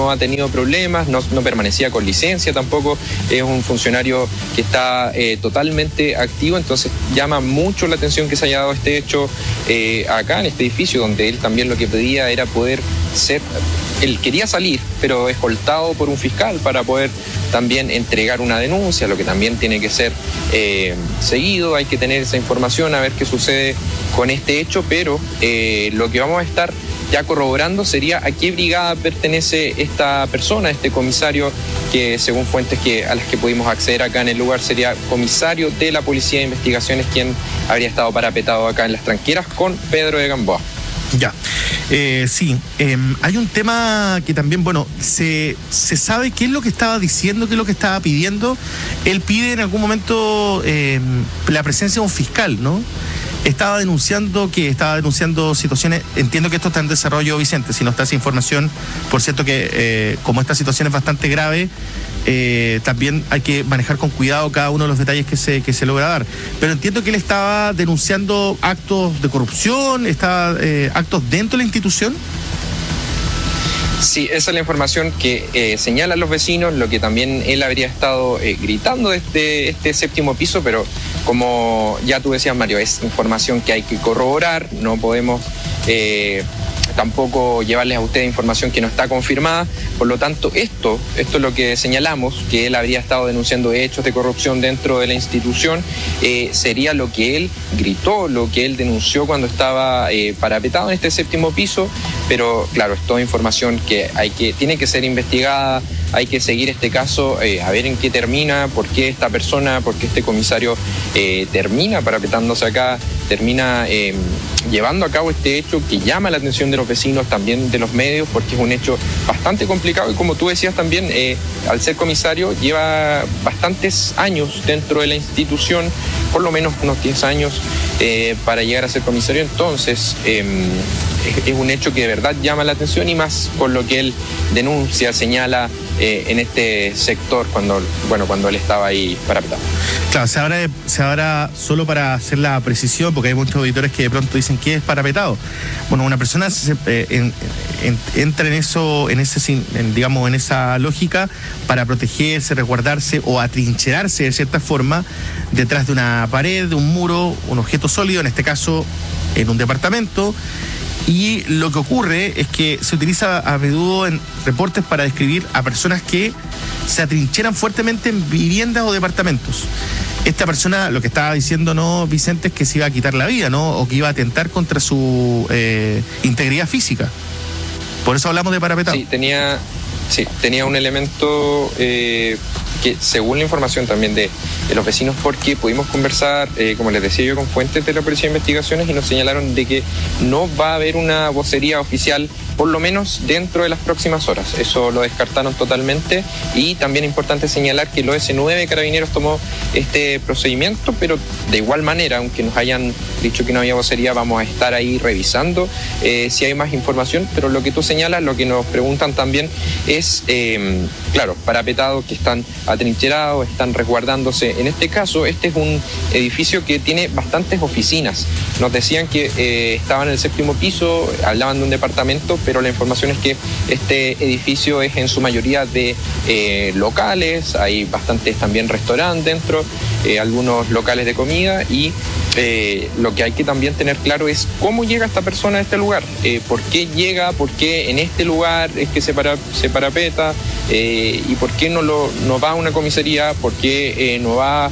no ha tenido problemas, no permanecía con licencia tampoco, es un funcionario que está totalmente activo, entonces llama mucho la atención que se haya dado este hecho acá en este edificio, donde él también lo que pedía era poder ser, él quería salir, pero escoltado por un fiscal para poder también entregar una denuncia, lo que también tiene que ser seguido, hay que tener esa información, a ver qué sucede con este hecho, pero lo que vamos a estar ya corroborando sería a qué brigada pertenece esta persona, este comisario, que según fuentes a las que pudimos acceder acá en el lugar sería comisario de la Policía de Investigaciones, quien habría estado parapetado acá en Las Tranqueras con Pedro de Gamboa. Ya, sí, hay un tema que también, bueno, se sabe qué es lo que estaba diciendo, qué es lo que estaba pidiendo. Él pide en algún momento la presencia de un fiscal, ¿no? Estaba denunciando situaciones, entiendo que esto está en desarrollo, Vicente, si no está esa información, por cierto que como esta situación es bastante grave, también hay que manejar con cuidado cada uno de los detalles que se logra dar. Pero entiendo que él estaba denunciando actos de corrupción, actos dentro de la institución. Sí, esa es la información que señalan los vecinos, lo que también él habría estado gritando desde este séptimo piso, pero como ya tú decías, Mario, es información que hay que corroborar, no podemos tampoco llevarles a ustedes información que no está confirmada, por lo tanto esto es lo que señalamos, que él habría estado denunciando hechos de corrupción dentro de la institución, sería lo que él gritó, lo que él denunció cuando estaba parapetado en este séptimo piso, pero claro, es toda información que tiene que ser investigada, hay que seguir este caso, a ver en qué termina, por qué esta persona, por qué este comisario termina parapetándose acá, termina llevando a cabo este hecho que llama la atención de los vecinos, también de los medios, porque es un hecho bastante complicado y como tú decías también, al ser comisario lleva bastantes años dentro de la institución, por lo menos unos 10 años para llegar a ser comisario, entonces es un hecho que de verdad llama la atención y más con lo que él denuncia, señala en este sector cuando él estaba ahí parapetado. Claro, se habrá solo para hacer la precisión, porque hay muchos auditores que de pronto dicen ¿qué es parapetado? Bueno, una persona entra en esa lógica para protegerse, resguardarse o atrincherarse de cierta forma detrás de una pared, de un muro, un objeto sólido, en este caso en un departamento. Y lo que ocurre es que se utiliza a menudo en reportes para describir a personas que se atrincheran fuertemente en viviendas o departamentos. Esta persona, lo que estaba diciendo, ¿no, Vicente?, es que se iba a quitar la vida, ¿no? O que iba a atentar contra su integridad física. Por eso hablamos de parapetado. Sí, tenía un elemento que según la información también de los vecinos, porque pudimos conversar, como les decía yo, con fuentes de la Policía de Investigaciones y nos señalaron de que no va a haber una vocería oficial, por lo menos dentro de las próximas horas. Eso lo descartaron totalmente y también es importante señalar que el OS9 Carabineros tomó este procedimiento, pero de igual manera, aunque nos hayan dicho que no había vocería, vamos a estar ahí revisando si hay más información, pero lo que tú señalas, lo que nos preguntan también es, claro, parapetados que están atrincherados, están resguardándose. En este caso, este es un edificio que tiene bastantes oficinas. Nos decían que estaban en el séptimo piso, hablaban de un departamento, pero la información es que este edificio es en su mayoría de locales, hay bastantes también restaurantes dentro, algunos locales de comida y lo que hay que también tener claro es cómo llega esta persona a este lugar, por qué llega, por qué en este lugar es que se parapeta y por qué no va a una comisaría, por qué no va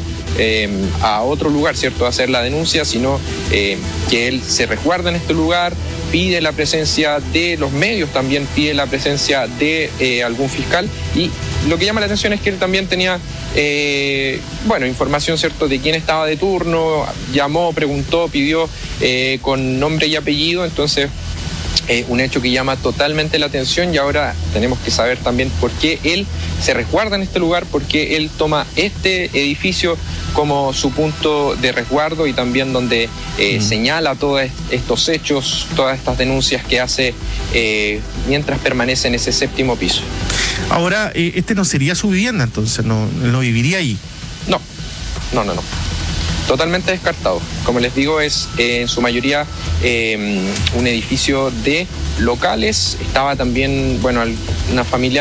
a otro lugar, ¿cierto?, a hacer la denuncia, sino que él se resguarda en este lugar, pide la presencia de los medios, también pide la presencia de algún fiscal y lo que llama la atención es que él también tenía información, ¿cierto?, de quién estaba de turno, llamó, preguntó, pidió con nombre y apellido, entonces un hecho que llama totalmente la atención y ahora tenemos que saber también por qué él se resguarda en este lugar, por qué él toma este edificio como su punto de resguardo y también donde señala todos estos hechos, todas estas denuncias que hace mientras permanece en ese séptimo piso. Ahora, este no sería su vivienda, entonces, no viviría ahí. No. Totalmente descartado. Como les digo, es en su mayoría un edificio de locales. Estaba también, una familia